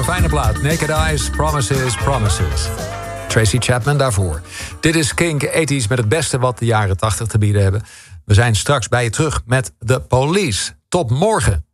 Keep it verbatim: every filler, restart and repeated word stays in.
fijne plaat. Naked Eyes, Promises, Promises. Tracy Chapman daarvoor. Dit is Kink tachtig met het beste wat de jaren tachtig te bieden hebben. We zijn straks bij je terug met The Police. Tot morgen.